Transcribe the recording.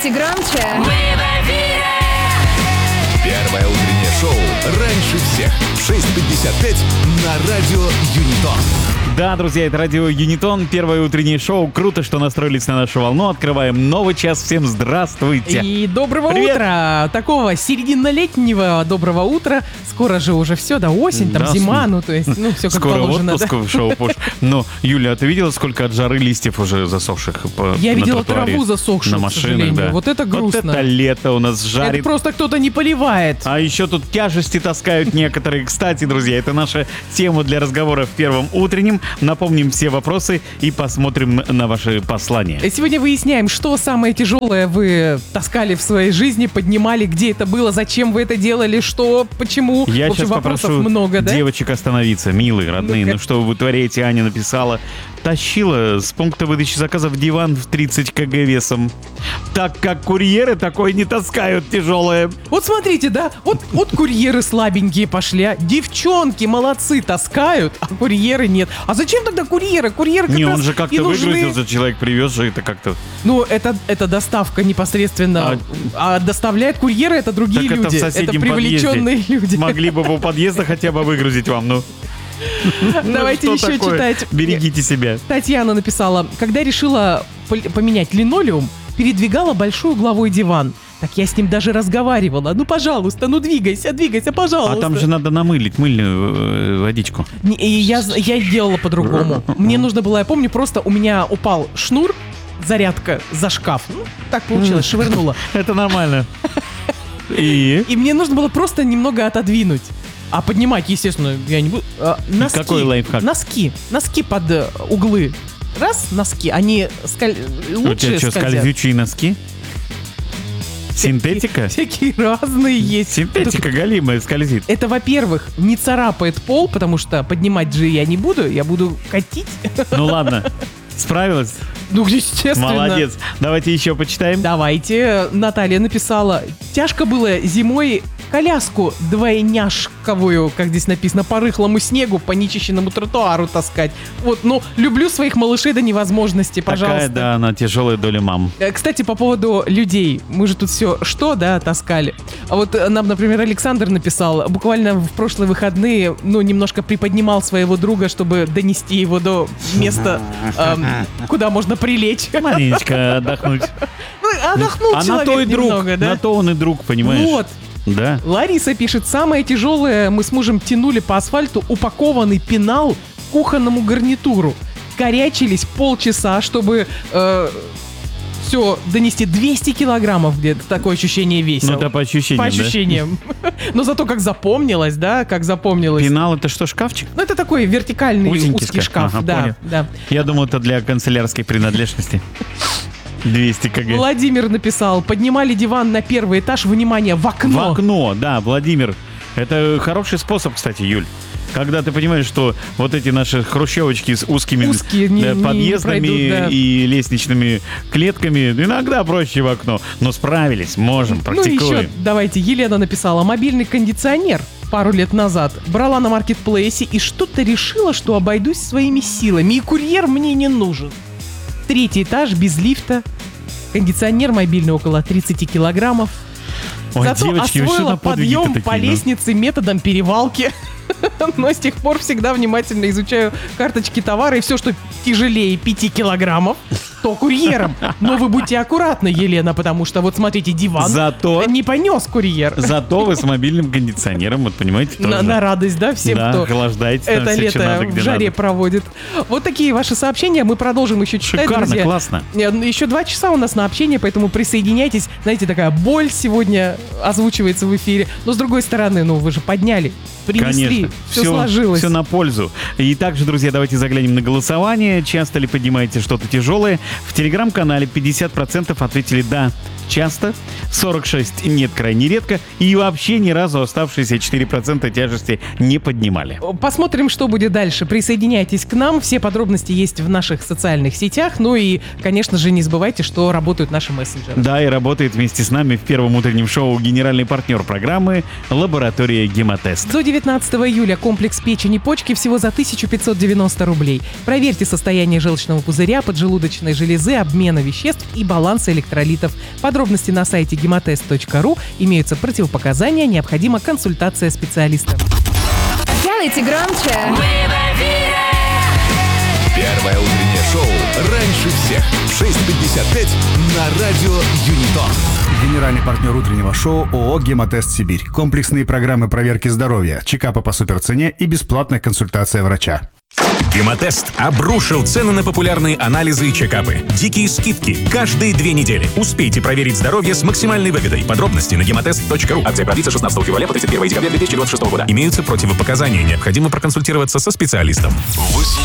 Говорите громче. Мы в эфире! Первое утреннее шоу раньше всех в 6:55 на радио Юнитон. Да, друзья, это радио Юнитон, первое утреннее шоу. Круто, что настроились на нашу волну. Открываем новый час. Всем здравствуйте. И доброго Привет. утра! Такого серединолетнего доброго утра. Скоро же уже все, да, осень, там Да, зима, ну то есть, ну все как Скоро положено. отпуск Да? в шоу Пуш. Но, Юля, а ты видела, сколько от жары листьев уже засохших Я на видела тротуаре? траву засохшую, на к машинах, сожалению. да. Вот это грустно. Вот это лето у нас жарит. Это просто кто-то не поливает. А еще тут тяжести таскают некоторые. Кстати, друзья, это наша тема для разговора в первом утреннем. Напомним все вопросы и посмотрим на ваши послания. Сегодня выясняем, что самое тяжелое вы таскали в своей жизни, поднимали, где это было, зачем вы это делали, что, почему. Я в общем, сейчас вопросов попрошу много, да? девочек остановиться, милые, родные. Ну-ка. Ну что вы творите, Аня написала. Тащила с пункта выдачи заказов диван в 30 кг весом. Так как курьеры такое не таскают тяжелое. Вот смотрите, да, вот курьеры слабенькие пошли, а девчонки молодцы, таскают, а курьеры нет. А зачем тогда курьеры? Курьеры как Не, раз он же и как-то нужны. выгрузился, человек привез же это как-то. Ну, это доставка непосредственно, а доставляют курьеры, это другие Так это в люди, соседнем привлеченные подъезде. люди. Могли бы у подъезда хотя бы выгрузить вам, ну. Давайте Ну, еще что такое? читать. Берегите себя. Татьяна написала, когда решила поменять линолеум, передвигала большой угловой диван. Так я с ним даже разговаривала. Ну, пожалуйста, ну двигайся, пожалуйста. А там же надо намылить мыльную водичку. И я делала по-другому. Мне нужно было, я помню, просто у меня упал шнур, зарядка за шкаф. Ну, так получилось, швырнула. Это нормально. И? И мне нужно было просто немного отодвинуть. А поднимать, естественно, я не буду. Носки. Какой лайфхак? Носки под углы. Раз, носки, они У тебя лучше что, скользят. скользючие носки? Синтетика? Всякие разные есть. Синтетика голимая скользит. Это, во-первых, не царапает пол, потому что поднимать же я не буду, я буду катить. Ну ладно, справилась? Ну, естественно. Молодец. Давайте еще почитаем. Давайте. Наталья написала, тяжко было зимой коляску двойняшковую, как здесь написано, по рыхлому снегу, по нечищенному тротуару таскать. Вот, ну, люблю своих малышей до невозможности, пожалуйста. Такая, да, она тяжелая доля мам. Кстати, по поводу людей, мы же тут все таскали. А вот нам, например, Александр написал, буквально в прошлые выходные, ну, немножко приподнимал своего друга, чтобы донести его до места, куда можно прилечь. Маленечко отдохнуть. Ну, отдохнул А на человек то и друг, немного, да? на то он и друг, понимаешь? Вот. Да. Лариса пишет, самое тяжелое, мы с мужем тянули по асфальту упакованный пенал к кухонному гарнитуру. Корячились полчаса, чтобы все донести 200 килограммов где-то. Такое ощущение весило. Ну, это по ощущениям, По да? ощущениям. Но зато как запомнилось, да, как запомнилось. Пенал — это что, шкафчик? Ну, это такой вертикальный Узенький узкий шкаф. Ага, Да, понял. да. Я думал, это для канцелярской принадлежности. 200 кг. Владимир написал, поднимали диван на первый этаж, внимание, в окно. В окно, да, Владимир. Это хороший способ, кстати, Юль. Когда ты понимаешь, что вот эти наши хрущевочки с узкими Узкие, не подъездами пройдут, да. и лестничными клетками, иногда проще в окно. Но справились, можем, Ну практикуем. еще, давайте, Елена написала, мобильный кондиционер пару лет назад брала на маркетплейсе и что-то решила, что обойдусь своими силами, и курьер мне не нужен. 3-й этаж, без лифта, кондиционер мобильный около 30 килограммов. Ой, Зато девочки, вы что освоила на подвиги-то подъем такие, по ну? лестнице методом перевалки. Но с тех пор всегда внимательно изучаю карточки товара, и все, что тяжелее 5 килограммов, то курьером. Но вы будьте аккуратны, Елена, потому что вот смотрите, диван Зато- не понес курьер. Зато вы с мобильным кондиционером, вот понимаете, тоже. На радость, да, всем, Да, кто охлаждаете там это всё, лето что надо, в где жаре надо. проводит. Вот такие ваши сообщения. Мы продолжим еще читать, Шикарно, друзья. классно. Еще 2 часа у нас на общение, поэтому присоединяйтесь. Знаете, такая боль сегодня озвучивается в эфире. Но с другой стороны, ну вы же подняли, принесли, Конечно. все сложилось. Все на пользу. И также, друзья, давайте заглянем на голосование. Часто ли поднимаете что-то тяжелое? В телеграм-канале 50% ответили «да». Часто, 46% нет, крайне редко, и вообще ни разу оставшиеся 4% тяжести не поднимали. Посмотрим, что будет дальше. Присоединяйтесь к нам. Все подробности есть в наших социальных сетях. Ну и, конечно же, не забывайте, что работают наши мессенджеры. Да, и работает вместе с нами в первом утреннем шоу генеральный партнер программы «Лаборатория Гемотест». До 19 июля комплекс печени почки всего за 1590 рублей. Проверьте состояние желчного пузыря, поджелудочной железы, обмена веществ и баланса электролитов. Подробности Подробности на сайте gematest.ru. Имеются противопоказания, необходима консультация специалиста. Делайте громче. Первое утреннее шоу раньше всех в 6:55 на радио Юнитон. Генеральный партнер утреннего шоу ООО «Гемотест Сибирь». Комплексные программы проверки здоровья, чекапы по суперцене и бесплатная консультация врача. Гемотест обрушил цены на популярные анализы и чекапы. Дикие скидки каждые 2 недели. Успейте проверить здоровье с максимальной выгодой. Подробности на gematest.ru. Акция продлится 16 февраля по 31 декабря 2026 года. Имеются противопоказания. Необходимо проконсультироваться со специалистом.